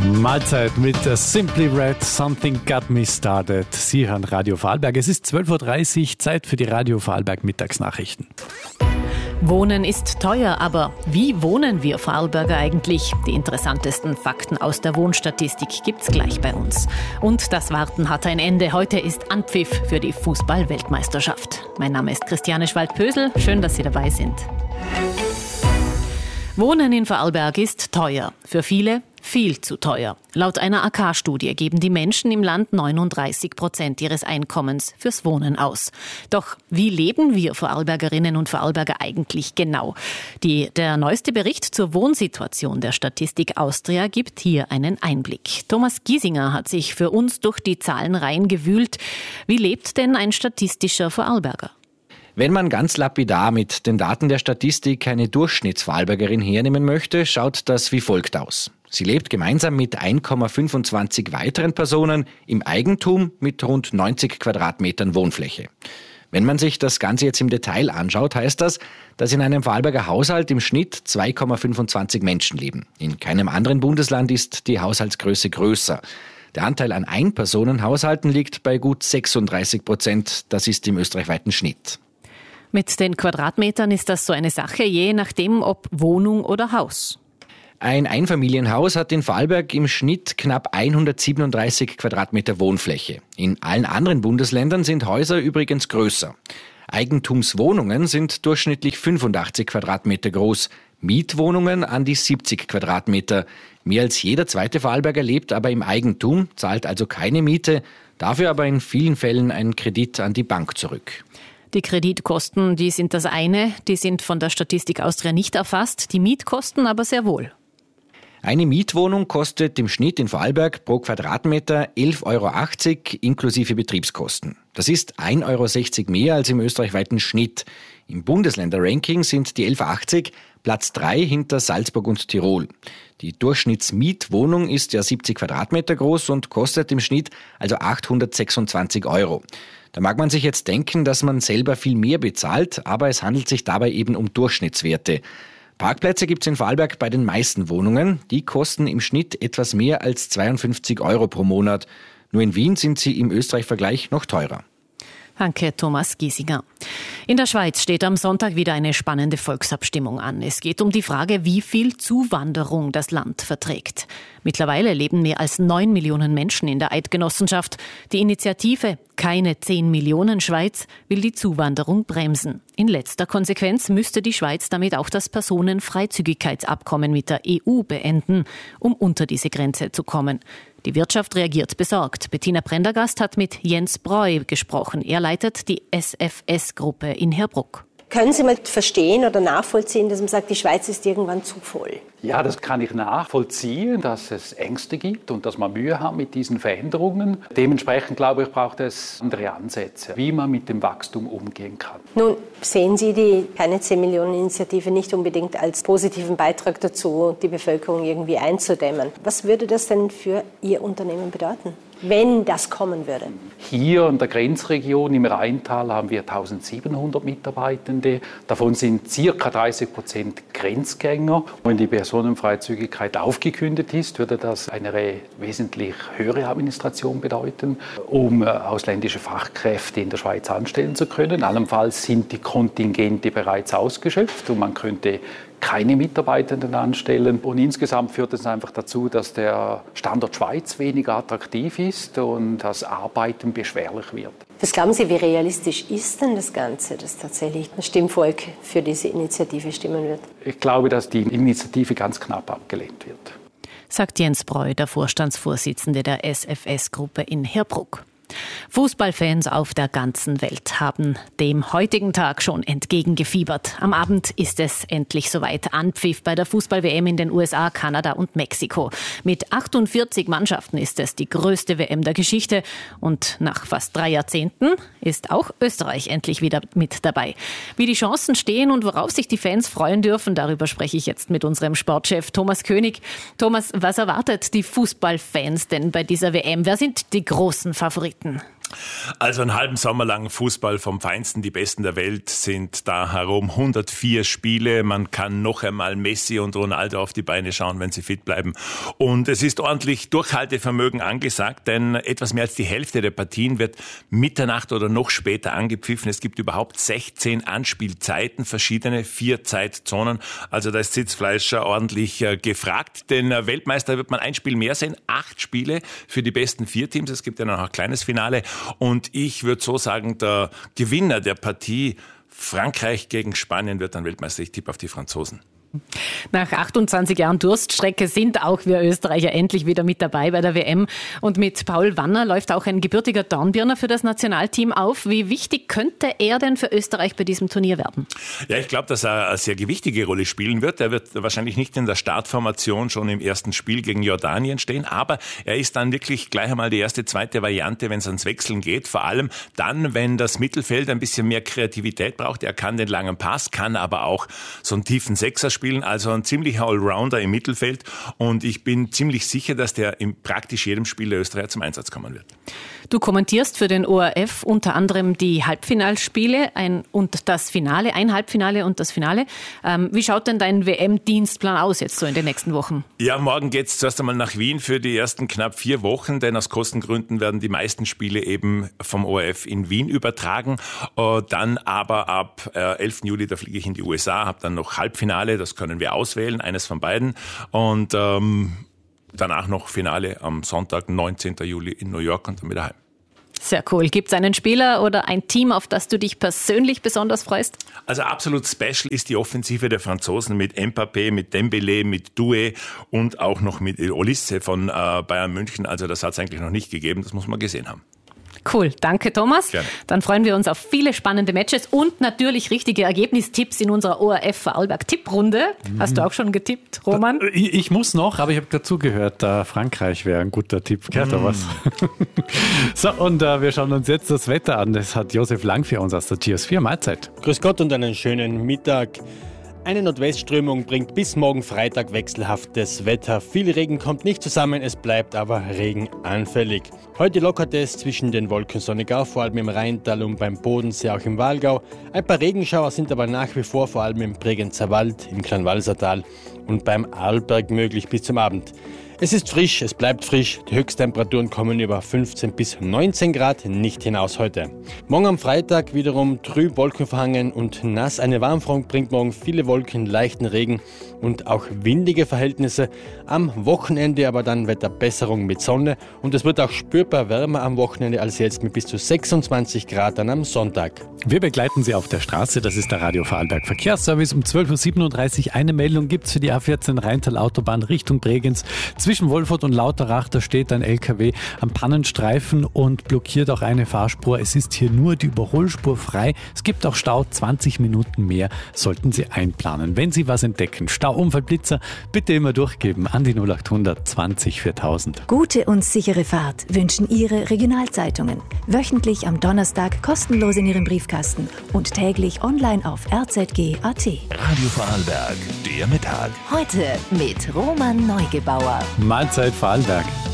Mahlzeit mit Simply Red, Something Got Me Started. Sie hören Radio Vorarlberg. Es ist 12.30 Uhr, Zeit für die Radio Vorarlberg Mittagsnachrichten. Wohnen ist teuer, aber wie wohnen wir Vorarlberger eigentlich? Die interessantesten Fakten aus der Wohnstatistik gibt's gleich bei uns. Und das Warten hat ein Ende. Heute ist Anpfiff für die Fußball-Weltmeisterschaft. Mein Name ist Christiane Schwald-Pösel. Schön, dass Sie dabei sind. Wohnen in Vorarlberg ist teuer. Für viele viel zu teuer. Laut einer AK-Studie geben die Menschen im Land 39% ihres Einkommens fürs Wohnen aus. Doch wie leben wir Vorarlbergerinnen und Vorarlberger eigentlich genau? Der neueste Bericht zur Wohnsituation der Statistik Austria gibt hier einen Einblick. Thomas Giesinger hat sich für uns durch die Zahlenreihen gewühlt. Wie lebt denn ein statistischer Vorarlberger? Wenn man ganz lapidar mit den Daten der Statistik eine Durchschnittsvorarlbergerin hernehmen möchte, schaut das wie folgt aus. Sie lebt gemeinsam mit 1,25 weiteren Personen im Eigentum mit rund 90 Quadratmetern Wohnfläche. Wenn man sich das Ganze jetzt im Detail anschaut, heißt das, dass in einem Vorarlberger Haushalt im Schnitt 2,25 Menschen leben. In keinem anderen Bundesland ist die Haushaltsgröße größer. Der Anteil an Einpersonenhaushalten liegt bei gut 36%. Das ist im österreichweiten Schnitt. Mit den Quadratmetern ist das so eine Sache, je nachdem ob Wohnung oder Haus. Ein Einfamilienhaus hat in Vorarlberg im Schnitt knapp 137 Quadratmeter Wohnfläche. In allen anderen Bundesländern sind Häuser übrigens größer. Eigentumswohnungen sind durchschnittlich 85 Quadratmeter groß, Mietwohnungen an die 70 Quadratmeter. Mehr als jeder zweite Vorarlberger lebt aber im Eigentum, zahlt also keine Miete, dafür aber in vielen Fällen einen Kredit an die Bank zurück. Die Kreditkosten, die sind das eine, die sind von der Statistik Austria nicht erfasst, die Mietkosten aber sehr wohl. Eine Mietwohnung kostet im Schnitt in Vorarlberg pro Quadratmeter 11,80 Euro inklusive Betriebskosten. Das ist 1,60 Euro mehr als im österreichweiten Schnitt. Im Bundesländerranking sind die 11,80 Platz 3 hinter Salzburg und Tirol. Die Durchschnittsmietwohnung ist ja 70 Quadratmeter groß und kostet im Schnitt also 826 Euro. Da mag man sich jetzt denken, dass man selber viel mehr bezahlt, aber es handelt sich dabei eben um Durchschnittswerte. Parkplätze gibt es in Vorarlberg bei den meisten Wohnungen. Die kosten im Schnitt etwas mehr als 52 Euro pro Monat. Nur in Wien sind sie im Österreich-Vergleich noch teurer. Danke, Thomas Giesinger. In der Schweiz steht am Sonntag wieder eine spannende Volksabstimmung an. Es geht um die Frage, wie viel Zuwanderung das Land verträgt. Mittlerweile leben mehr als 9 Millionen Menschen in der Eidgenossenschaft. Die Initiative Keine 10 Millionen Schweiz will die Zuwanderung bremsen. In letzter Konsequenz müsste die Schweiz damit auch das Personenfreizügigkeitsabkommen mit der EU beenden, um unter diese Grenze zu kommen. Die Wirtschaft reagiert besorgt. Bettina Prendergast hat mit Jens Breu gesprochen. Er leitet die SFS-Gruppe in Herbruck. Können Sie mal verstehen oder nachvollziehen, dass man sagt, die Schweiz ist irgendwann zu voll? Ja, das kann ich nachvollziehen, dass es Ängste gibt und dass man Mühe hat mit diesen Veränderungen. Dementsprechend, glaube ich, braucht es andere Ansätze, wie man mit dem Wachstum umgehen kann. Nun sehen Sie die Keine 10 Millionen Initiative nicht unbedingt als positiven Beitrag dazu, die Bevölkerung irgendwie einzudämmen. Was würde das denn für Ihr Unternehmen bedeuten, wenn das kommen würde? Hier in der Grenzregion im Rheintal haben wir 1700 Mitarbeitende. Davon sind ca. 30% Grenzgänger. Wenn die Personenfreizügigkeit aufgekündigt ist, würde das eine wesentlich höhere Administration bedeuten, um ausländische Fachkräfte in der Schweiz anstellen zu können. Allenfalls sind die Kontingente bereits ausgeschöpft und man könnte keine Mitarbeitenden anstellen. Und insgesamt führt es einfach dazu, dass der Standort Schweiz weniger attraktiv ist und das Arbeiten beschwerlich wird. Was glauben Sie, wie realistisch ist denn das Ganze, dass tatsächlich das Stimmvolk für diese Initiative stimmen wird? Ich glaube, dass die Initiative ganz knapp abgelehnt wird. Sagt Jens Breu, der Vorstandsvorsitzende der SFS-Gruppe in Herbruck. Fußballfans auf der ganzen Welt haben dem heutigen Tag schon entgegengefiebert. Am Abend ist es endlich soweit. Anpfiff bei der Fußball-WM in den USA, Kanada und Mexiko. Mit 48 Mannschaften ist es die größte WM der Geschichte. Und nach fast 3 Jahrzehnten ist auch Österreich endlich wieder mit dabei. Wie die Chancen stehen und worauf sich die Fans freuen dürfen, darüber spreche ich jetzt mit unserem Sportchef Thomas König. Thomas, was erwartet die Fußballfans denn bei dieser WM? Wer sind die großen Favoriten? Also einen halben Sommer lang Fußball vom Feinsten, die Besten der Welt sind da herum. 104 Spiele, man kann noch einmal Messi und Ronaldo auf die Beine schauen, wenn sie fit bleiben. Und es ist ordentlich Durchhaltevermögen angesagt, denn etwas mehr als die Hälfte der Partien wird Mitternacht oder noch später angepfiffen. Es gibt überhaupt 16 Anspielzeiten, verschiedene 4 Zeitzonen. Also da ist Sitzfleisch ordentlich gefragt. Den Weltmeister wird man ein Spiel mehr sehen, 8 Spiele für die besten 4 Teams. Es gibt ja noch ein kleines Finale. Und ich würde so sagen, der Gewinner der Partie Frankreich gegen Spanien wird dann Weltmeister. Ich tippe auf die Franzosen. Nach 28 Jahren Durststrecke sind auch wir Österreicher endlich wieder mit dabei bei der WM. Und mit Paul Wanner läuft auch ein gebürtiger Dornbirner für das Nationalteam auf. Wie wichtig könnte er denn für Österreich bei diesem Turnier werden? Ja, ich glaube, dass er eine sehr gewichtige Rolle spielen wird. Er wird wahrscheinlich nicht in der Startformation schon im ersten Spiel gegen Jordanien stehen, aber er ist dann wirklich gleich einmal die erste, zweite Variante, wenn es ans Wechseln geht. Vor allem dann, wenn das Mittelfeld ein bisschen mehr Kreativität braucht. Er kann den langen Pass, kann aber auch so einen tiefen Sechser spielen. Also ein ziemlicher Allrounder im Mittelfeld. Und ich bin ziemlich sicher, dass der in praktisch jedem Spiel der Österreicher zum Einsatz kommen wird. Du kommentierst für den ORF unter anderem die Halbfinalspiele und das Finale, ein Halbfinale und das Finale. Wie schaut denn dein WM-Dienstplan aus jetzt so in den nächsten Wochen? Ja, morgen geht es zuerst einmal nach Wien für die ersten knapp 4 Wochen, denn aus Kostengründen werden die meisten Spiele eben vom ORF in Wien übertragen. Dann aber ab 11. Juli, da fliege ich in die USA, habe dann noch Halbfinale, das können wir auswählen, eines von beiden. Und danach noch Finale am Sonntag, 19. Juli in New York und dann wieder heim. Sehr cool. Gibt es einen Spieler oder ein Team, auf das du dich persönlich besonders freust? Also absolut special ist die Offensive der Franzosen mit Mbappé, mit Dembélé, mit Doué und auch noch mit Olise von Bayern München. Also das hat es eigentlich noch nicht gegeben, das muss man gesehen haben. Cool, danke Thomas. Gerne. Dann freuen wir uns auf viele spannende Matches und natürlich richtige Ergebnistipps in unserer ORF Vorarlberg-Tipprunde. Hast du auch schon getippt, Roman? Ich muss noch, aber ich habe dazugehört, Frankreich wäre ein guter Tipp. Gehört da was? So, und wir schauen uns jetzt das Wetter an. Das hat Josef Lang für uns aus der Tiers 4 Mahlzeit. Grüß Gott und einen schönen Mittag. Eine Nordwestströmung bringt bis morgen Freitag wechselhaftes Wetter. Viel Regen kommt nicht zusammen, es bleibt aber regenanfällig. Heute lockert es zwischen den Wolken sonnig auf, vor allem im Rheintal und beim Bodensee, auch im Walgau. Ein paar Regenschauer sind aber nach wie vor allem im Bregenzer Wald, im Kleinwalsertal und beim Arlberg möglich bis zum Abend. Es ist frisch, es bleibt frisch. Die Höchsttemperaturen kommen über 15 bis 19 Grad nicht hinaus heute. Morgen am Freitag wiederum trüb, wolkenverhangen und nass. Eine Warmfront bringt morgen viele Wolken, leichten Regen und auch windige Verhältnisse. Am Wochenende aber dann Wetterbesserung mit Sonne und es wird auch spürbar wärmer am Wochenende als jetzt mit bis zu 26 Grad dann am Sonntag. Wir begleiten Sie auf der Straße, das ist der Radio Vorarlberg Verkehrsservice. Um 12.37 Uhr eine Meldung gibt es für die A14 Rheintal-Autobahn Richtung Bregenz. Zwischen Wolfurt und Lauterach, da steht ein LKW am Pannenstreifen und blockiert auch eine Fahrspur. Es ist hier nur die Überholspur frei. Es gibt auch Stau, 20 Minuten mehr sollten Sie einplanen. Wenn Sie was entdecken, Stauunfall, Blitzer, bitte immer durchgeben an die 0800 20 4000. Gute und sichere Fahrt wünschen Ihre Regionalzeitungen. Wöchentlich am Donnerstag kostenlos in Ihrem Briefkasten und täglich online auf rzg.at. Radio Vorarlberg, der Mittag. Heute mit Roman Neugebauer. Mahlzeit Vorarlberg.